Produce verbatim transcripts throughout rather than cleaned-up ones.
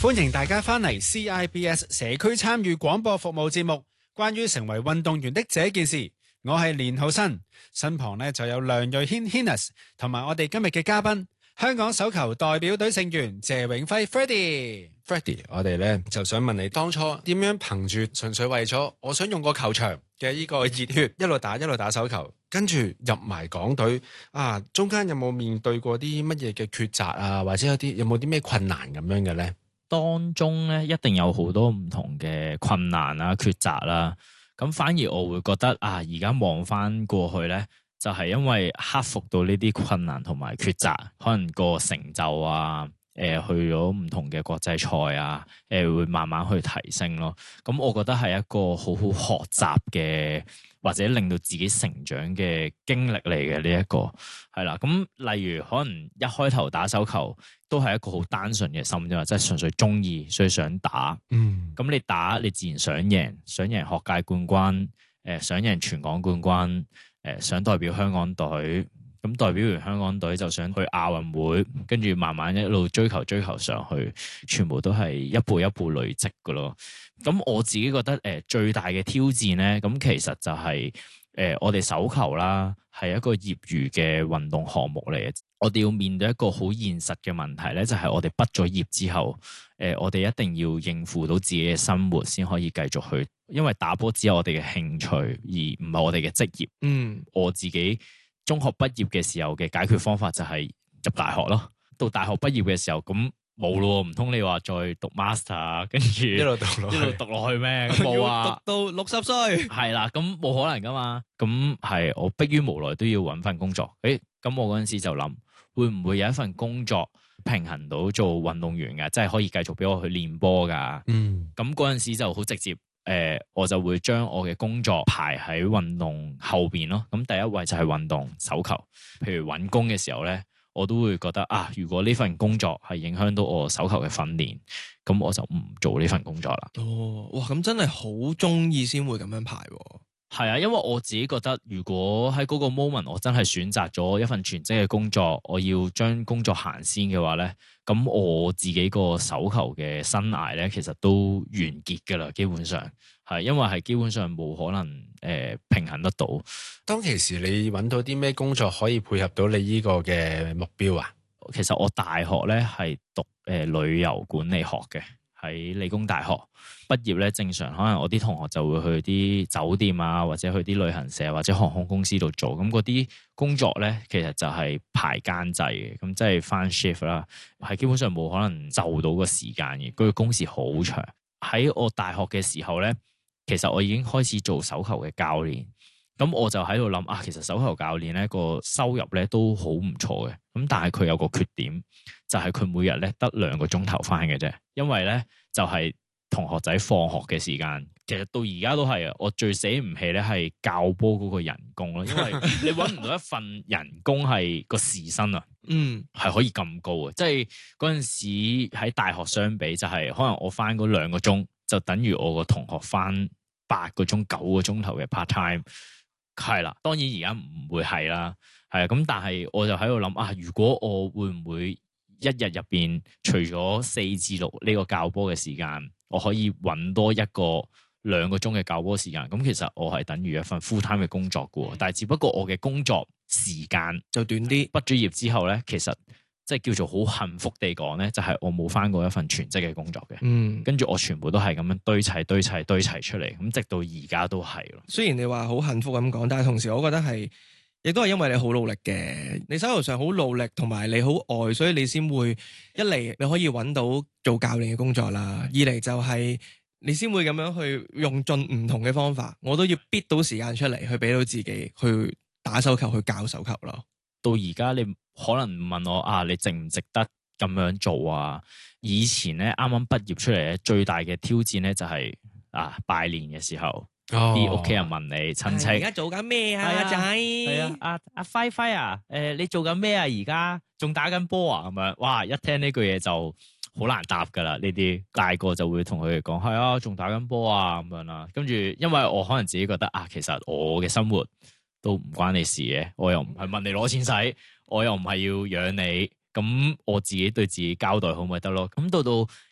歡迎大家返嚟 C I B S 社區參與廣播服務節目，關於成為運動員的這件事，我係連浩新，身旁呢就有梁瑞軒 Hinus 同埋我哋今日嘅嘉賓，香港手球代表隊成員謝永輝 Freddie。Freddie， 我哋呢就想問你，當初點樣憑住純粹為咗我想用個球場嘅呢個熱血，一路打一路打手球，跟住入埋港隊啊，中間有冇面對過啲乜嘢嘅抉擇啊，或者有啲有冇啲咩困難咁樣嘅呢？ 當中咧一定有好多唔同嘅困難啊、抉擇啦。咁反而我會覺得啊，而家望翻過去咧，就係因為克服到呢啲困難同埋抉擇，可能個成就啊，誒去咗唔同嘅國際賽啊，誒會慢慢去提升咯。咁我覺得係一個好好學習嘅，或者令到自己成長嘅經歷嚟嘅呢一個係啦。咁例如可能一開頭打手球都係一個好單純嘅心啫嘛，即係純粹中意，所以想打。嗯，咁你打你自然想贏，想贏學界冠軍，誒、呃、想贏全港冠軍，誒、呃、想代表香港隊。咁代表完香港隊就想去亞運會，跟住慢慢一路追求追求上去，全部都係一步一步累積㗎咯。咁我自己覺得誒、呃、最大嘅挑戰咧，咁其實就係、是、誒、呃、我哋手球啦，係一個業餘嘅運動項目嚟嘅。我哋要面對一個好現實嘅問題咧，就係、是、我哋畢咗業之後，誒、呃、我哋一定要應付到自己嘅生活先可以繼續去，因為打波只有我哋嘅興趣，而唔係我哋嘅職業。嗯，我自己中學畢業嘅時候嘅解決方法就係入大學咯。到大學畢業嘅時候，咁冇咯，唔通你話再讀 master， 跟住一路讀一路讀落去咩？冇啊，讀到六十歲係啦，咁冇可能噶嘛。咁係我迫於無奈都要搵份工作。誒，咁我嗰陣時就諗，會唔會有一份工作平衡到做運動員噶，即係可以繼續俾我去練波噶？嗯，咁嗰陣時就好直接。誒、呃，我就會將我嘅工作排喺運動後邊咯。咁第一位就係運動手球。譬如揾工嘅時候咧，我都會覺得啊，如果呢份工作係影響到我手球嘅訓練，咁我就唔做呢份工作啦。 哦，哇，咁真係好中意先會咁樣排喎。 係啊，因為我自己覺得，如果喺嗰個 moment 我真係選擇咗一份全職嘅工作，我要將工作行先嘅話咧，咁我自己個手球嘅生涯咧，其實都完結㗎啦，基本上係因為係基本上冇可能誒、呃、平衡得到。 當其時你揾到啲咩工作可以配合到你呢個嘅目標啊？ 其實我大學咧係讀誒、呃、旅遊管理學嘅。喺理工大學畢業咧，正常可能我啲同學就會去啲酒店啊，或者去啲旅行社或者航空公司度做。咁嗰啲工作咧，其實就係排間制嘅，咁即係翻 shift 啦，係基本上冇可能就到個時間嘅。佢個工時好長。喺我大學嘅時候咧，其實我已經開始做手球嘅教練。咁我就喺度諗啊，其實手球教練咧個收入咧都好唔錯嘅。咁但係佢有個缺點，就係、是、佢每日咧得兩個鐘頭翻嘅啫。因為咧就係、是、同學仔放學嘅時間，其實到而家都係啊。我最死唔氣咧係教波嗰個人工咯，因為你搵唔到一份人工係個時薪啊，嗯，係可以咁高啊。即係嗰陣時喺大學相比，就係、是、可能我翻嗰兩個鐘就等於我個同學翻八個鐘、九個鐘頭嘅 part time。係啦，當然而家唔會係啦，係啊，咁但係我就喺度諗啊，如果我會唔會一日入邊除咗四至六呢個教波嘅時間，我可以搵多一個兩個鐘嘅教波時間，咁其實我係等於一份 full time 嘅工作噶，但係只不過我嘅工作時間就短啲。畢咗業之後咧，其實即係叫做好幸福地講咧，就係、是、我冇返過一份全職嘅工作嘅，嗯，跟住我全部都係咁樣堆砌、堆砌、堆砌出嚟，咁直到而家都係咯。 雖然你話好幸福咁講，但係同時我覺得係，亦都係因為你好努力嘅，你手頭上好努力，同埋你好愛，所以你先會一嚟你可以揾到做教練嘅工作啦，二嚟就係你先會咁樣去用盡唔同嘅方法，我都要逼到時間出嚟去俾到自己去打手球、去教手球咯。 到而家你可能問我啊，你值唔值得咁樣做啊？以前咧啱啱畢業出嚟咧，最大嘅挑戰咧就係、是、啊拜年嘅時候，啲屋企人問你親戚，而家做緊咩啊？阿仔，係啊，阿阿輝輝啊，誒、呃、你做緊咩啊？而家仲打緊波啊？咁樣，哇！一聽呢句嘢就好難答噶啦。呢啲大個就會同佢哋講，係啊，仲打緊波啊咁樣啦。跟住，因為我可能自己覺得啊，其實我嘅生活都唔關你事嘅，我又唔係問你攞錢使，我又唔係要養你，咁我自己對自己交代好咪得咯。咁到到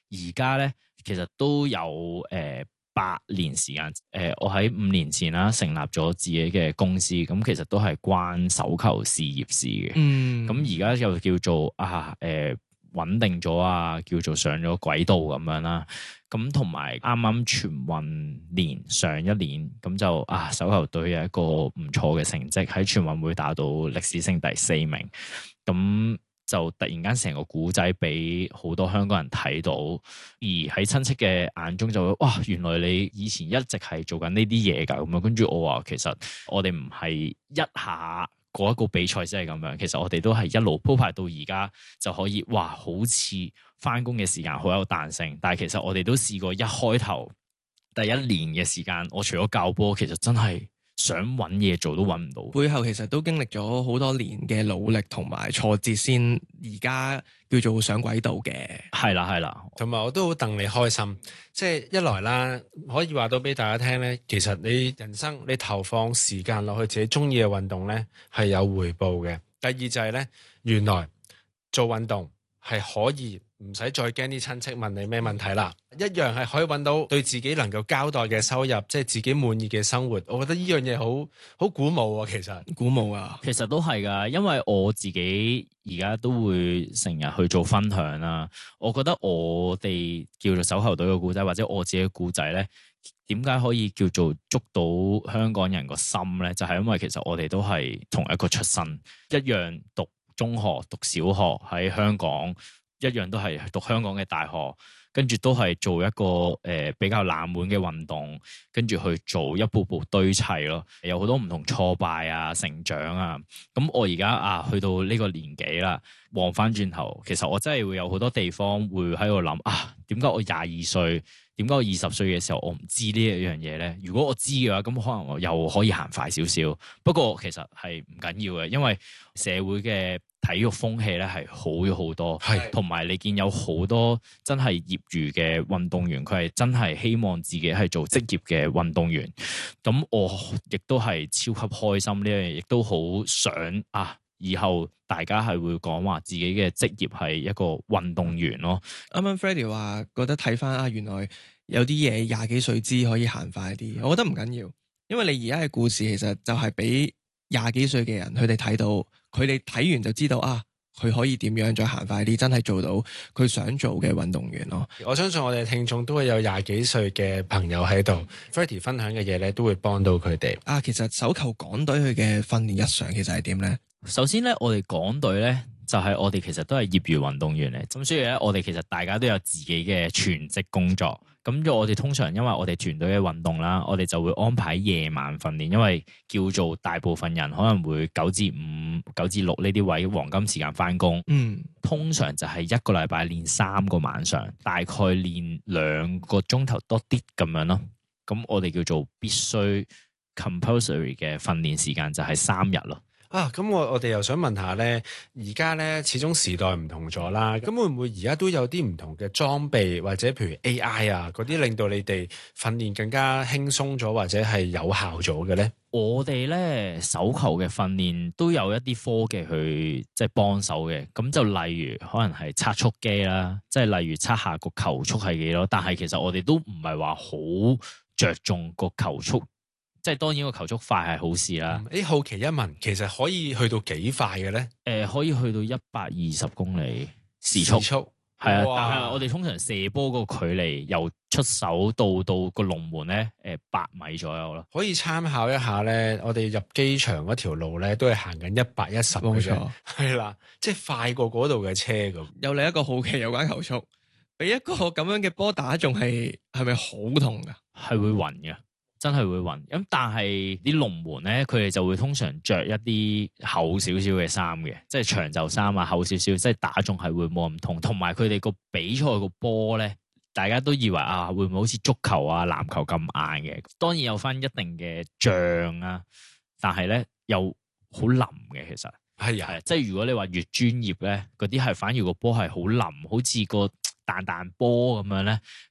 而家咧其實都有誒八、呃、年時間。誒、呃，我喺五年前啦成立咗自己嘅公司，咁其實都係關手球事業事嘅。 嗯， 咁而家又叫做啊誒。呃穩定咗啊，叫做上咗軌道咁樣啦。咁同埋啱啱全運年上一年，咁就啊手球隊有一個唔錯嘅成績，喺全運會打到歷史性第四名。咁就突然間成個古仔俾好多香港人睇到，而喺親戚嘅眼中就會哇，原來你以前一直係做緊呢啲嘢㗎咁樣。跟住我話其實我哋唔係一下嗰一個比賽先係咁樣，其實我哋都係一路鋪排到而家就可以，哇！好似返工嘅時間好有彈性，但係其實我哋都試過一開頭第一年嘅時間，我除咗教波，其實真係想揾嘢做都揾唔到。 背後其實都經歷咗好多年嘅努力同埋挫折，先而家叫做上軌道嘅。 係啦，係啦， 同埋我都好戥你開心，即係一來啦，可以話到俾大家聽咧，其實你人生你投放時間落去自己中意嘅運動咧，係有回報嘅。第二就係咧，原來做運動係可以唔使再驚啲親戚問你咩問題啦，一樣係可以揾到對自己能夠交代嘅收入，即係自己滿意嘅生活。我覺得呢樣嘢好好鼓舞啊，其實鼓舞啊， 其實都係㗎，因為我自己而家都會成日去做分享啦。我覺得我哋叫做手球隊嘅故仔，或者我自己嘅故仔咧，點解可以叫做捉到香港人個心咧？就係因為其實我哋都係同一個出身，一樣讀中學、讀小學喺香港。一樣都係讀香港嘅大學，跟住都係做一個誒、呃、比較冷門嘅運動，跟住去做一步步堆砌咯，有好多唔同挫敗啊、成長啊。咁我而家啊去到呢個年紀啦，望翻轉頭，其實我真係會有好多地方會喺度諗啊，點解我廿二歲，點解我二十歲嘅時候我唔知呢一樣嘢咧？如果我知嘅話，咁可能我又可以行快少少。不過其實係唔緊要嘅，因為社會嘅體育風氣咧係好咗好多，係同埋你見有好多真係業餘嘅運動員，佢係真係希望自己係做職業嘅運動員。咁我亦都係超級開心呢樣嘢，亦都好想啊，以後大家係會講話自己嘅職業係一個運動員咯。 啱啱 Freddy 話覺得睇翻啊，原來有啲嘢廿幾歲知可以行快啲，我覺得唔緊要，因為你而家嘅故事其實就係俾廿幾歲嘅人佢哋睇到，佢哋睇完就知道啊，佢可以點樣再行快啲，真係做到佢想做嘅運動員咯。 我相信我哋聽眾都會有廿幾歲嘅朋友喺度，Freddy 分享嘅嘢咧都會幫到佢哋。 啊，其實手球港隊佢嘅訓練日常其實係點咧？ 首先咧，我哋港隊咧就係、是、我哋其實都係業餘運動員嚟，咁所以咧我哋其實大家都有自己嘅全職工作。咁我哋通常因為我哋團隊嘅運動啦，我哋就會安排夜晚訓練，因為叫做大部分人可能會九至五、九至六呢啲位黃金時間返工。 嗯，通常就係一個禮拜練三個晚上，大概練兩個鐘頭多啲咁樣咯。咁我哋叫做必須 compulsory 嘅訓練時間就係三日咯。 啊，咁我我哋又想問下咧，而家咧始終時代唔同咗啦，咁會唔會而家都有啲唔同嘅裝備或者譬如 A I 啊嗰啲，令到你哋訓練更加輕鬆咗或者係有效咗嘅咧？ 我哋咧手球嘅訓練都有一啲科技去即係幫手嘅，咁就例如可能係測速機啦，即係例如測下個球速係幾多，但係其實我哋都唔係話好着重個球速。即係當然個球速快係好事啦。 誒、嗯，好奇一問，其實可以去到幾快嘅咧？誒、 呃，可以去到一百二十公里時速，係啊。但係我哋通常射波嗰個距離由出手到到個龍門咧，誒、呃，八米左右咯。 可以參考一下咧，我哋入機場嗰條路咧，都係行緊一百一十，冇錯，係啦，即係快過嗰度嘅車咁。 有另一個好奇有關球速，俾一個咁樣嘅波打中係係咪好痛噶？ 係會暈嘅。真係會暈，咁但係啲龍門咧，佢哋就會通常着一啲厚少少嘅衫嘅，即係長袖衫啊，厚少少，即係打中係會冇咁痛。同埋佢哋個比賽個波咧，大家都以為啊，會唔會好似足球啊、籃球咁硬嘅？當然有翻一定嘅脹啊，但係咧又好腍嘅，其實係啊，即係如果你話越專業咧，嗰啲係反而個波係好腍，好似個彈彈波咁樣咧，咁。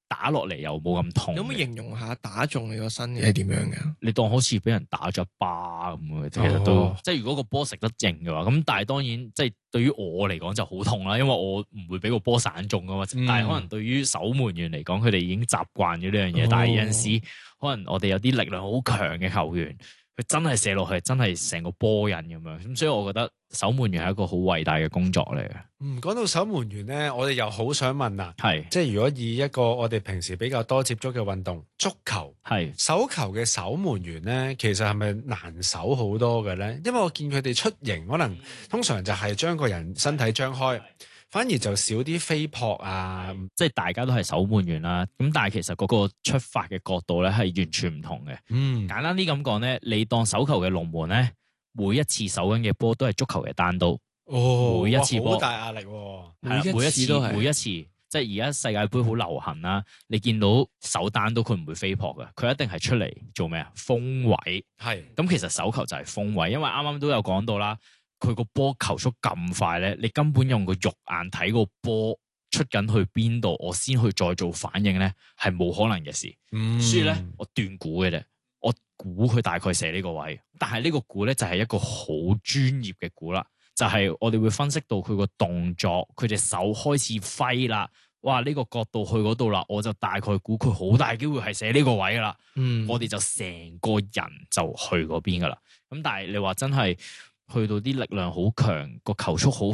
打落嚟又冇咁痛嘅。 有冇形容下打中你個身係點樣嘅？ 你當好似俾人打咗一巴咁嘅，其實都、 哦、 即係如果個波食得正嘅話，咁但係當然即係對於我嚟講就好痛啦，因為我唔會俾個波散中噶嘛。嗯、但係可能對於守門員嚟講，佢哋已經習慣咗呢樣嘢。哦、但係有陣時可能我哋有啲力量好強嘅球員，佢真係射落去，真係成個波印咁樣。咁所以我覺得守門員係一個好偉大嘅工作嚟嘅。 嗯，講到守門員咧，我哋又好想問啊， 係即係如果以一個我哋平時比較多接觸嘅運動，足球， 係手球嘅守門員咧，其實係咪難守好多嘅咧？因為我見佢哋出營，可能通常就係將個人身體張開。反而就少啲飛撲啊， 即係大家都係守門員啦。咁但係其實嗰個出發嘅角度咧係完全唔同嘅。 嗯， 簡單啲咁講咧，你當手球嘅龍門咧，每一次守緊嘅波都係足球嘅單刀。 哦， 每一次波好大壓力喎。 係啊，每一次都係每一次，即係而家世界盃好流行啦。你見到手單刀佢唔會飛撲嘅，佢一定係出嚟做咩啊？封位。係。咁其實手球就係封位，因為啱啱都有講到啦。佢個波球速咁快咧，你根本用個肉眼睇個波出緊去邊度，我先去再做反應咧，係冇可能嘅事。嗯、所以咧，我斷估嘅啫，我估佢大概射呢個位，但係呢個估咧就係一個好專業嘅估啦，就係、是、我哋會分析到佢個動作，佢隻手開始揮啦，哇！呢、這個角度去嗰度啦，我就大概估佢好大機會係射呢個位噶啦。嗯，我哋就成個人就去嗰邊噶啦。咁但係你話真係。去到啲力量好強，個球速好